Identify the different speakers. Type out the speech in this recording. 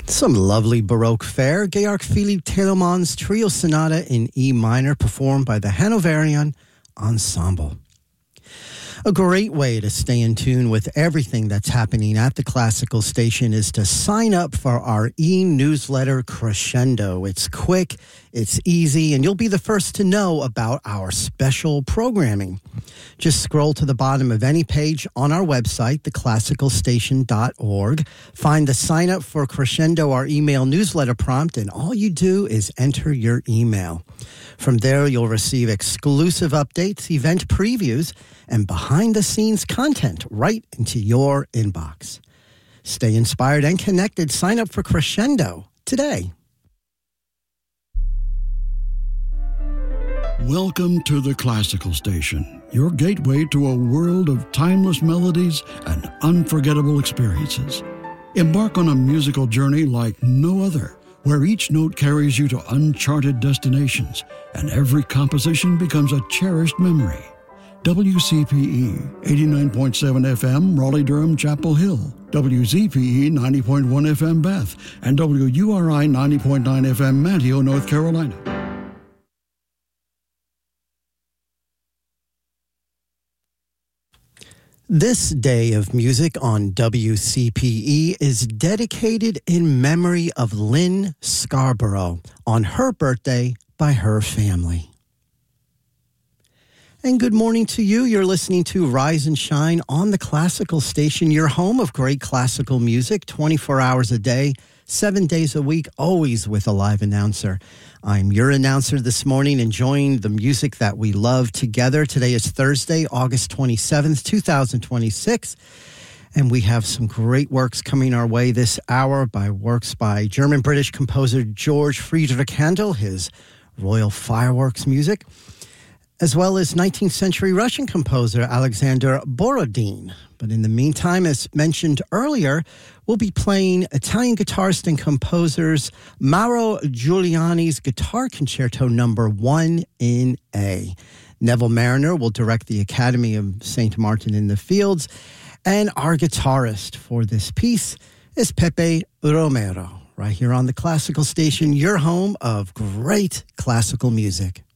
Speaker 1: Some lovely Baroque fare, Georg Philipp Telemann's Trio Sonata in E minor, performed by the Hanoverian Ensemble. A great way to stay in tune with everything that's happening at the Classical Station is to sign up for our e-newsletter Crescendo. It's quick, it's easy, and you'll be the first to know about our special programming. Just scroll to the bottom of any page on our website, theclassicalstation.org. Find the sign up for Crescendo, our email newsletter prompt, and all you do is enter your email. From there, you'll receive exclusive updates, event previews, and behind-the-scenes content right into your inbox. Stay inspired and connected. Sign up for Crescendo today.
Speaker 2: Welcome to the Classical Station, your gateway to a world of timeless melodies and unforgettable experiences. Embark on a musical journey like no other, where each note carries you to uncharted destinations and every composition becomes a cherished memory. WCPE 89.7 FM, Raleigh-Durham, Chapel Hill. WZPE 90.1 FM, Beth. And WURI 90.9 FM, Manteo, North Carolina.
Speaker 1: This day of music on WCPE is dedicated in memory of Lynn Scarborough on her birthday by her family. And good morning to you. You're listening to Rise and Shine on the Classical Station, your home of great classical music, 24 hours a day, 7 days a week, always with a live announcer. I'm your announcer this morning, enjoying the music that we love together. Today is Thursday, August 27th, 2026. And we have some great works coming our way this hour works by German-British composer George Friedrich Handel, his Royal Fireworks music, as well as 19th century Russian composer Alexander Borodin. But in the meantime, as mentioned earlier, we'll be playing Italian guitarist and composers Mauro Giuliani's Guitar Concerto Number 1 in A. Neville Mariner will direct the Academy of St. Martin in the Fields, and our guitarist for this piece is Pepe Romero, right here on the Classical Station, your home of great classical music.